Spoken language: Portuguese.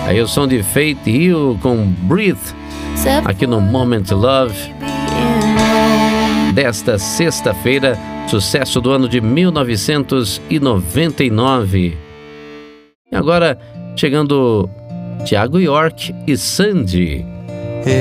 Aí o som de Faith Hill com Breathe, aqui no Moment Love, desta sexta-feira, sucesso do ano de 1999. E agora, chegando Thiago York e Sandy.